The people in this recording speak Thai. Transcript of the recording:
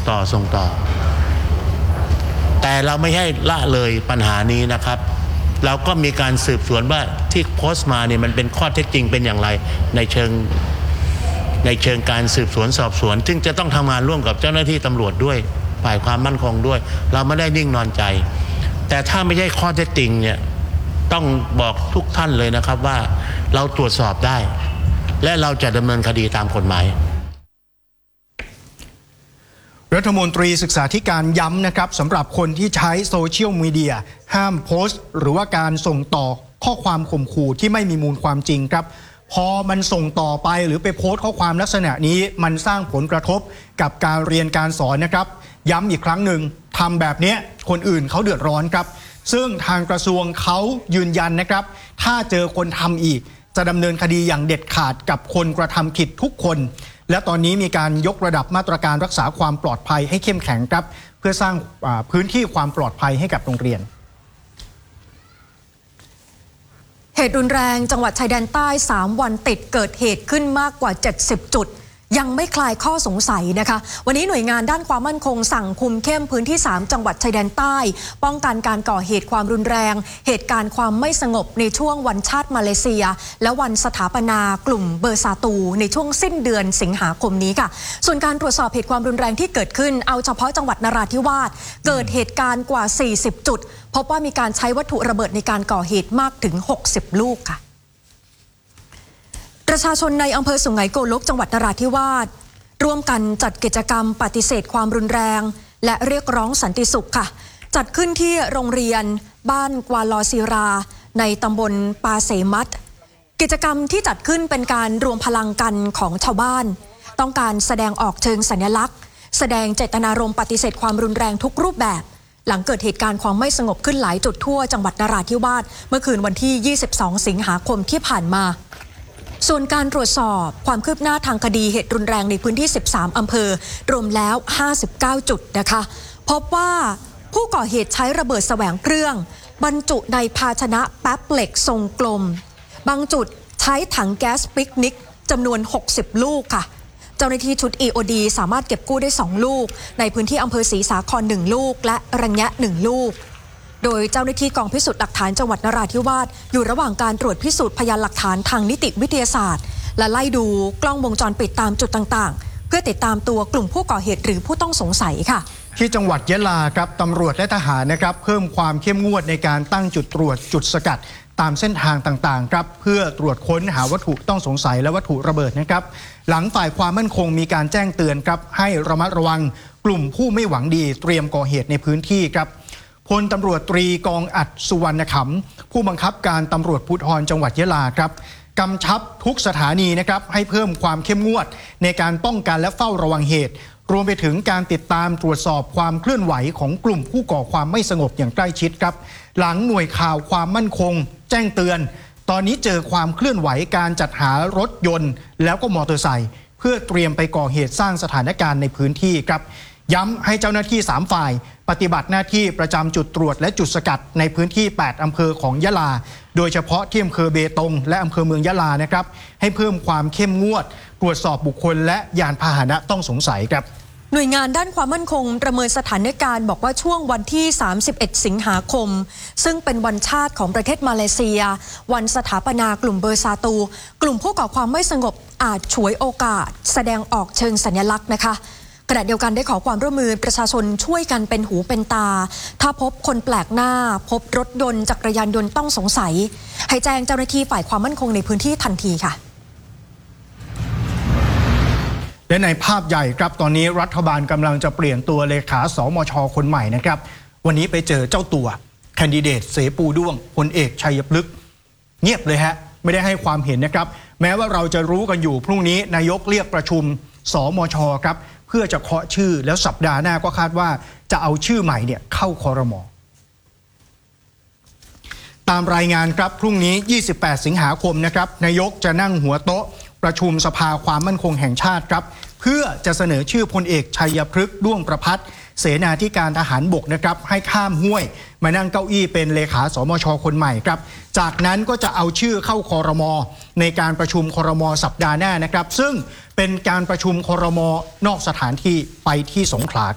ต่อแต่เราไม่ให้ละเลยปัญหานี้นะครับเราก็มีการสืบสวนว่าที่โพสต์มาเนี่ยมันเป็นข้อเท็จจริงเป็นอย่างไรในเชิงการสืบสวนสอบสวนซึ่งจะต้องทำงานร่วมกับเจ้าหน้าที่ตำรวจด้วยฝ่ายความมั่นคงด้วยเราไม่ได้นิ่งนอนใจแต่ถ้าไม่ใช่ข้อเท็จจริงเนี่ยต้องบอกทุกท่านเลยนะครับว่าเราตรวจสอบได้และเราจะดำเนินคดีตามกฎหมายรัฐมนตรีศึกษาธิการย้ำนะครับสำหรับคนที่ใช้โซเชียลมีเดียห้ามโพสต์หรือว่าการส่งต่อข้อความข่มขู่ที่ไม่มีมูลความจริงครับพอมันส่งต่อไปหรือไปโพสต์ข้อความลักษณะนี้มันสร้างผลกระทบกับการเรียนการสอนนะครับย้ำอีกครั้งหนึ่งทำแบบนี้คนอื่นเขาเดือดร้อนครับซึ่งทางกระทรวงเขายืนยันนะครับถ้าเจอคนทำอีกจะดำเนินคดีอย่างเด็ดขาดกับคนกระทำผิดทุกคนและตอนนี้มีการยกระดับมาตรการรักษาความปลอดภัยให้เข้มแข็งครับเพื่อสร้างพื้นที่ความปลอดภัยให้กับโรงเรียนเหตุรุนแรงจังหวัดชายแดนใต้3วันติดเกิดเหตุขึ้นมากกว่า70จุดยังไม่คลายข้อสงสัยนะคะวันนี้หน่วยงานด้านความมั่นคงสั่งคุมเข้มพื้นที่3จังหวัดชายแดนใต้ป้องกันการก่อเหตุความรุนแรงเหตุการณ์ความไม่สงบในช่วงวันชาติมาเลเซียและวันสถาปนากลุ่มเบอร์ซาตูในช่วงสิ้นเดือนสิงหาคมนี้ค่ะส่วนการตรวจสอบเหตุความรุนแรงที่เกิดขึ้นเอาเฉพาะจังหวัดนราธิวาสเกิดเหตุการณ์กว่า40จุดพบว่ามีการใช้วัตถุระเบิดในการก่อเหตุมากถึง60ลูกค่ะประชาชนในอำเภอสุไหงโกลกจังหวัดนราธิวาสร่วมกันจัดกิจกรรมปฏิเสธความรุนแรงและเรียกร้องสันติสุขค่ะจัดขึ้นที่โรงเรียนบ้านกวาลอศิราในตำบลปาเสมัดกิจกรรมที่จัดขึ้นเป็นการรวมพลังกันของชาวบ้านต้องการแสดงออกเชิงสัญลักษณ์แสดงเจตนารมณ์ปฏิเสธความรุนแรงทุกรูปแบบหลังเกิดเหตุการณ์ความไม่สงบขึ้นหลายจุดทั่วจังหวัดนราธิวาสเมื่อคืนวันที่22สิงหาคมที่ผ่านมาส่วนการตรวจสอบความคืบหน้าทางคดีเหตุรุนแรงในพื้นที่13อำเภอรวมแล้ว59จุดนะคะพบว่าผู้ก่อเหตุใช้ระเบิดแสวงเครื่องบรรจุในภาชนะแป๊บเหล็กทรงกลมบางจุดใช้ถังแก๊สปิกนิกจำนวน60ลูกค่ะเจ้าหน้าที่ชุด EOD สามารถเก็บกู้ได้2ลูกในพื้นที่อำเภอศรีสาคร1ลูกและระแงะ1ลูกโดยเจ้าหน้าที่กองพิสูจน์หลักฐานจังหวัดนราธิวาสอยู่ระหว่างการตรวจพิสูจน์พยานหลักฐานทางนิติวิทยาศาสตร์และไล่ดูกล้องวงจรปิดตามจุดต่างๆเพื่อติดตามตัวกลุ่มผู้ก่อเหตุหรือผู้ต้องสงสัยค่ะที่จังหวัดยะลาครับตำรวจและทหารนะครับเพิ่มความเข้มงวดในการตั้งจุดตรวจจุดสกัดตามเส้นทางต่างๆครับเพื่อตรวจค้นหาวัตถุต้องสงสัยและวัตถุระเบิดนะครับหลังฝ่ายความมั่นคงมีการแจ้งเตือนครับให้ระมัดระวังกลุ่มผู้ไม่หวังดีเตรียมก่อเหตุในพื้นที่ครับพลตำรวจตรีกองอัดสุวรรณขำผู้บังคับการตำรวจภูธรจังหวัดยะลาครับกำชับทุกสถานีนะครับให้เพิ่มความเข้มงวดในการป้องกันและเฝ้าระวังเหตุรวมไปถึงการติดตามตรวจสอบความเคลื่อนไหวของกลุ่มผู้ก่อความไม่สงบอย่างใกล้ชิดครับหลังหน่วยข่าวความมั่นคงแจ้งเตือนตอนนี้เจอความเคลื่อนไหวการจัดหารถยนต์แล้วก็มอเตอร์ไซค์เพื่อเตรียมไปก่อเหตุสร้างสถานการณ์ในพื้นที่ครับย้ำให้เจ้าหน้าที่3ฝ่ายปฏิบัติหน้าที่ประจำจุดตรวจและจุดสกัดในพื้นที่8อำเภอของยะลาโดยเฉพาะที่อำเภอเบตงและอำเภอเมืองยะลานะครับให้เพิ่มความเข้มงวดตรวจสอบบุคคลและยานพาหนะต้องสงสัยครับหน่วยงานด้านความมั่นคงประเมินสถานการณ์บอกว่าช่วงวันที่31สิงหาคมซึ่งเป็นวันชาติของประเทศมาเลเซียวันสถาปนากลุ่มเบอร์ซาตูกลุ่มผู้ก่อความไม่สงบอาจฉวยโอกาสแสดงออกเชิงสัญลักษณ์นะคะขณะเดียวกันได้ขอความร่วมมือประชาชนช่วยกันเป็นหูเป็นตาถ้าพบคนแปลกหน้าพบรถยนต์จักรยานยนต์ต้องสงสัยให้แจ้งเจ้าหน้าที่ฝ่ายความมั่นคงในพื้นที่ทันทีค่ะและในภาพใหญ่ครับตอนนี้รัฐบาลกำลังจะเปลี่ยนตัวเลขาสมช.คนใหม่นะครับวันนี้ไปเจอเจ้าตัวแคนดิเดตเสปูด้วงพลเอกชัยพฤกษ์เงียบเลยฮะไม่ได้ให้ความเห็นนะครับแม้ว่าเราจะรู้กันอยู่พรุ่งนี้นายกเรียกประชุมสมช.ครับเพื่อจะเคาะชื่อแล้วสัปดาห์หน้าก็คาดว่าจะเอาชื่อใหม่เนี่ยเข้าครม.ตามรายงานครับพรุ่งนี้28สิงหาคมนะครับนายกจะนั่งหัวโต๊ะประชุมสภาความมั่นคงแห่งชาติครับเพื่อจะเสนอชื่อพลเอกชัยพฤกษ์ด้วงประภัตรเสนาธิการทหารบกนะครับให้ข้ามห้วยมานั่งเก้าอี้เป็นเลขาสมช.คนใหม่ครับจากนั้นก็จะเอาชื่อเข้าครม.ในการประชุมครม.สัปดาห์หน้านะครับซึ่งเป็นการประชุมครม.นอกสถานที่ไปที่สงขลา